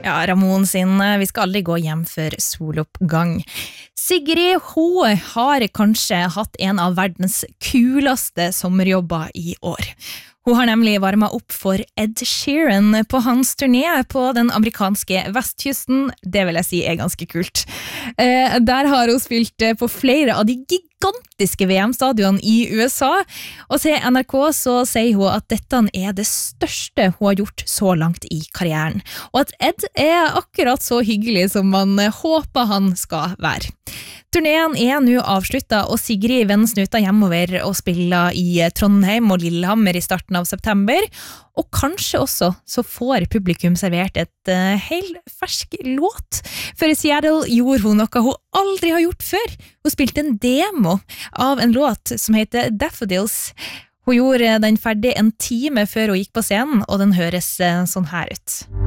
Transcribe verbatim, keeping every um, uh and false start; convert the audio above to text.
Ja, Ramon sin Vi skal aldri gå hjem for soloppgang. Sigrid H. har kanskje hatt en av verdens kuleste sommerjobber i år. Hun har nemlig varmet opp for Ed Sheeran på hans turné på den amerikanske vestkysten. Det vil jeg si er ganske kult. Eh, der har hun spilt på flere av de gigantiske V M-stadionene i U S A, og til N R K så sier hun at dette er det største hun har gjort så langt i karrieren, og at Ed er akkurat så hyggelig som man håper han skal være. Turneen er nå avsluttet, og Sigrid vender snuta hjemover og spiller i Trondheim og Lillehammer i starten av september, og kanskje også så får publikum servert et uh, helt fersk låt. For i Seattle gjorde hun noe hun aldri har gjort før. Hun spilte en demo av en låt som heter Daffodils. Hun gjorde den ferdig en time før hun gikk på scenen, og den høres uh, sånn her ut.